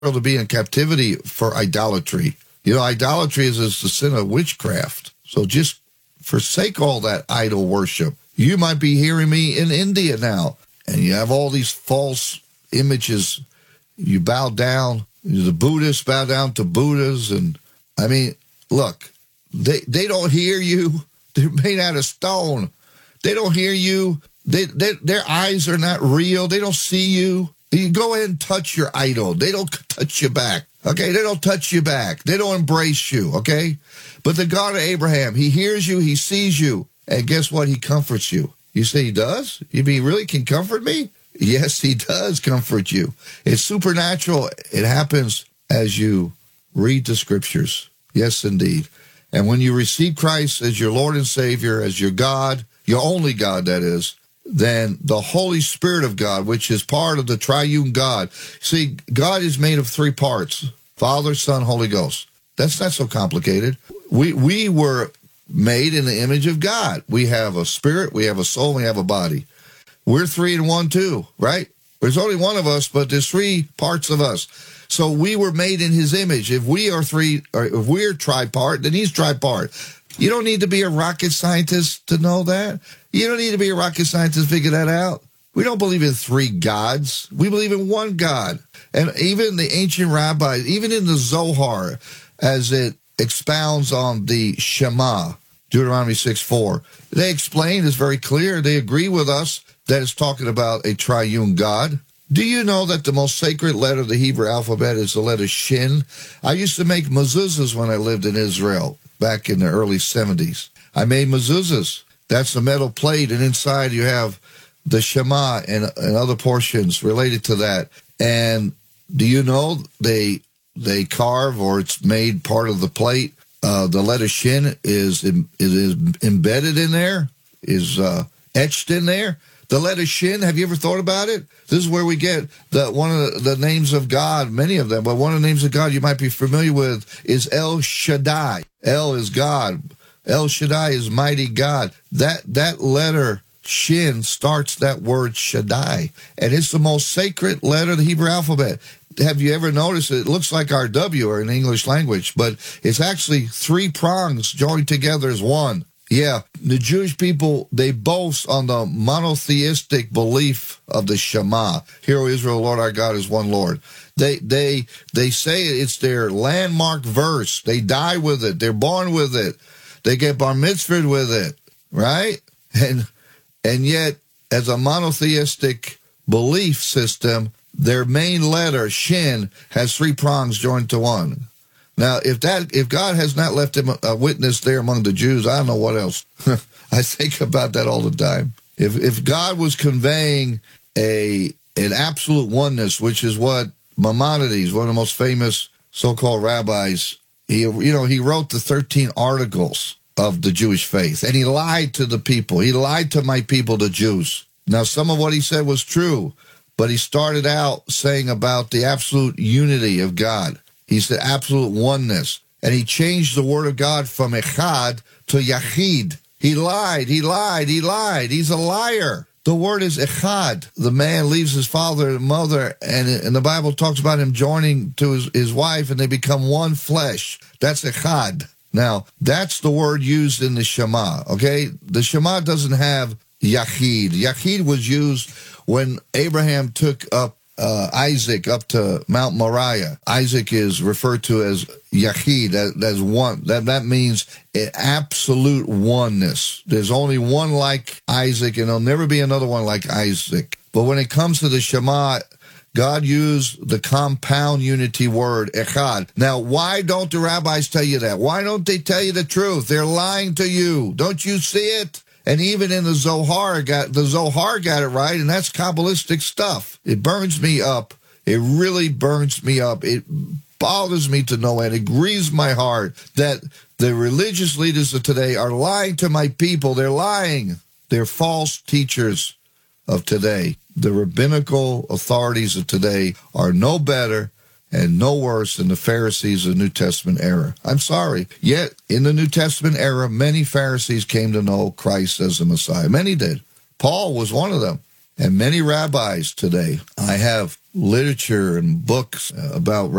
to be in captivity for idolatry. You know, idolatry is the sin of witchcraft. So just forsake all that idol worship. You might be hearing me in India now, and you have all these false images. You bow down. The Buddhists bow down to Buddhas. And, I mean, look, they don't hear you. They're made out of stone. They don't hear you. Their eyes are not real. They don't see you. You go ahead and touch your idol. They don't touch you back. Okay, they don't touch you back. They don't embrace you, okay? But the God of Abraham, he hears you, he sees you, and guess what? He comforts you. You say he does? You mean he really can comfort me? Yes, he does comfort you. It's supernatural. It happens as you read the scriptures. Yes, indeed. And when you receive Christ as your Lord and Savior, as your God, your only God, that is, then the Holy Spirit of God, which is part of the triune God. See, God is made of three parts: Father, Son, Holy Ghost. That's not so complicated. We were made in the image of God. We have a spirit, we have a soul, we have a body. We're three in one too, right? There's only one of us, but there's three parts of us. So we were made in his image. If we are three, or if we're tripart, then he's tripart. You don't need to be a rocket scientist to know that. You don't need to be a rocket scientist to figure that out. We don't believe in three gods. We believe in one God. And even the ancient rabbis, even in the Zohar, as it expounds on the Shema, Deuteronomy 6:4, they explain, it's very clear, they agree with us that it's talking about a triune God. Do you know that the most sacred letter of the Hebrew alphabet is the letter Shin? I used to make mezuzahs when I lived in Israel back in the early 70s. I made mezuzahs. That's a metal plate, and inside you have the Shema and other portions related to that. And do you know they carve, or it's made part of the plate? The letter Shin is embedded in there, is etched in there. The letter Shin, have you ever thought about it? This is where we get one of the names of God, many of them, but one of the names of God you might be familiar with is El Shaddai. El is God. El Shaddai is mighty God. That letter Shin starts that word Shaddai, and it's the most sacred letter of the Hebrew alphabet. Have you ever noticed it? It looks like our W or in the English language, but it's actually three prongs joined together as one. Yeah, the Jewish people, they boast on the monotheistic belief of the Shema. Hear, O Israel, Lord our God is one Lord. They say it's their landmark verse. They die with it. They're born with it. They get bar mitzvahed with it, right? And yet, as a monotheistic belief system, their main letter, Shin, has three prongs joined to one. Now, if God has not left him a witness there among the Jews, I don't know what else. I think about that all the time. If God was conveying an absolute oneness, which is what Maimonides, one of the most famous so-called rabbis, he wrote the 13 articles of the Jewish faith, and he lied to the people. He lied to my people, the Jews. Now, some of what he said was true, but he started out saying about the absolute unity of God. He said absolute oneness. And he changed the word of God from echad to yachid. He lied. He's a liar. The word is echad. The man leaves his father and mother, and the Bible talks about him joining to his wife, and they become one flesh. That's echad. Now, that's the word used in the Shema, okay? The Shema doesn't have yachid. Yachid was used when Abraham took up Isaac up to Mount Moriah. Isaac is referred to as Yachid, as one. That means absolute oneness. There's only one like Isaac, and there'll never be another one like Isaac. But when it comes to the Shema, God used the compound unity word, echad. Now, why don't the rabbis tell you that? Why don't they tell you the truth? They're lying to you. Don't you see it? And even in the Zohar got it right, and that's Kabbalistic stuff. It burns me up. It really burns me up. It bothers me to no end. It grieves my heart that the religious leaders of today are lying to my people. They're lying. They're false teachers of today. The rabbinical authorities of today are no better and no worse than the Pharisees of the New Testament era. I'm sorry. Yet, in the New Testament era, many Pharisees came to know Christ as the Messiah. Many did. Paul was one of them. And many rabbis today, I have literature and books about